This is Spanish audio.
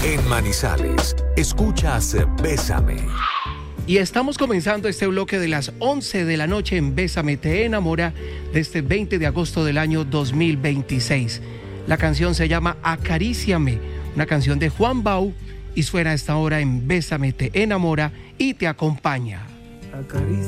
En Manizales, escuchas Bésame. Y estamos comenzando este bloque de las 11 de la noche en Bésame Te Enamora de este 20 de agosto del año 2026. La canción se llama Acaríciame, una canción de Juan Bau, y suena a esta hora en Bésame Te Enamora y te acompaña.